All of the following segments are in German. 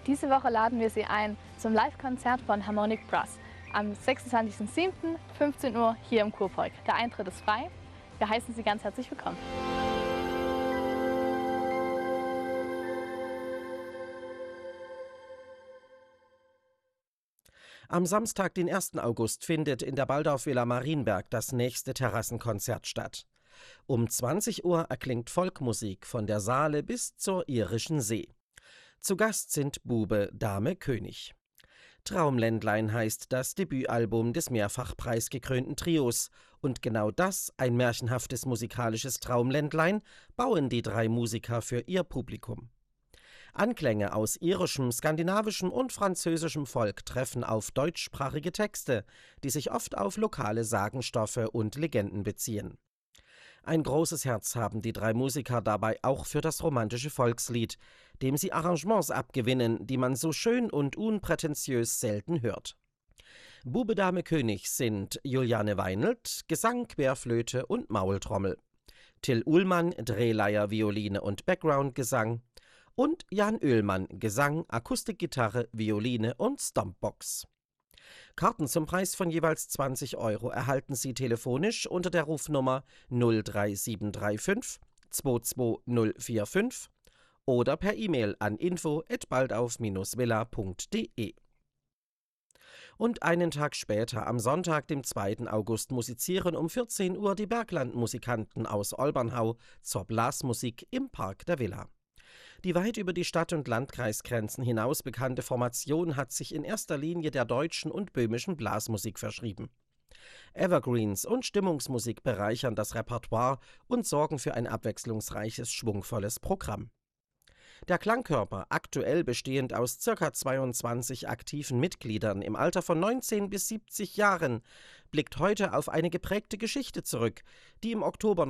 Diese Woche laden wir Sie ein zum Live-Konzert von Harmonic Brass am 26.07. 15 Uhr hier im Kurpark. Der Eintritt ist frei. Wir heißen Sie ganz herzlich willkommen. Am Samstag, den 1. August, findet in der Baldaufvilla Marienberg das nächste Terrassenkonzert statt. Um 20 Uhr erklingt Folkmusik von der Saale bis zur Irischen See. Zu Gast sind Bube, Dame, König. Traumländlein heißt das Debütalbum des mehrfach preisgekrönten Trios. Und genau das, ein märchenhaftes musikalisches Traumländlein, bauen die drei Musiker für ihr Publikum. Anklänge aus irischem, skandinavischem und französischem Volk treffen auf deutschsprachige Texte, die sich oft auf lokale Sagenstoffe und Legenden beziehen. Ein großes Herz haben die drei Musiker dabei auch für das romantische Volkslied, dem sie Arrangements abgewinnen, die man so schön und unprätentiös selten hört. Bube, Dame, König sind Juliane Weinelt, Gesang, Querflöte und Maultrommel, Till Uhlmann, Drehleier, Violine und Backgroundgesang und Jan Oehlmann, Gesang, Akustikgitarre, Violine und Stompbox. Karten zum Preis von jeweils 20 € erhalten Sie telefonisch unter der Rufnummer 03735 22045 oder per E-Mail an info@baldauf-villa.de. Und einen Tag später, am Sonntag, dem 2. August, musizieren um 14 Uhr die Berglandmusikanten aus Olbernhau zur Blasmusik im Park der Villa. Die weit über die Stadt- und Landkreisgrenzen hinaus bekannte Formation hat sich in erster Linie der deutschen und böhmischen Blasmusik verschrieben. Evergreens und Stimmungsmusik bereichern das Repertoire und sorgen für ein abwechslungsreiches, schwungvolles Programm. Der Klangkörper, aktuell bestehend aus ca. 22 aktiven Mitgliedern im Alter von 19 bis 70 Jahren, blickt heute auf eine geprägte Geschichte zurück, die im Oktober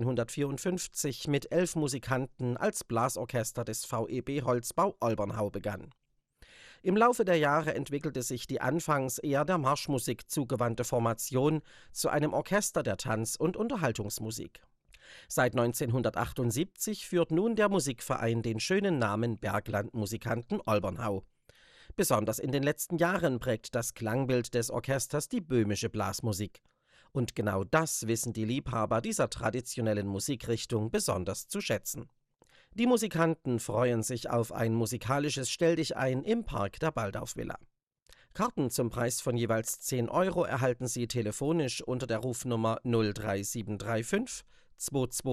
1954 mit 11 Musikanten als Blasorchester des VEB Holzbau Olbernhau begann. Im Laufe der Jahre entwickelte sich die anfangs eher der Marschmusik zugewandte Formation zu einem Orchester der Tanz- und Unterhaltungsmusik. Seit 1978 führt nun der Musikverein den schönen Namen Berglandmusikanten Olbernhau. Besonders in den letzten Jahren prägt das Klangbild des Orchesters die böhmische Blasmusik. Und genau das wissen die Liebhaber dieser traditionellen Musikrichtung besonders zu schätzen. Die Musikanten freuen sich auf ein musikalisches Stelldichein im Park der Baldaufvilla. Karten zum Preis von jeweils 10 € erhalten Sie telefonisch unter der Rufnummer 03735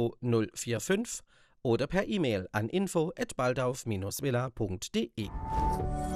22045 oder per E-Mail an info@baldauf-villa.de.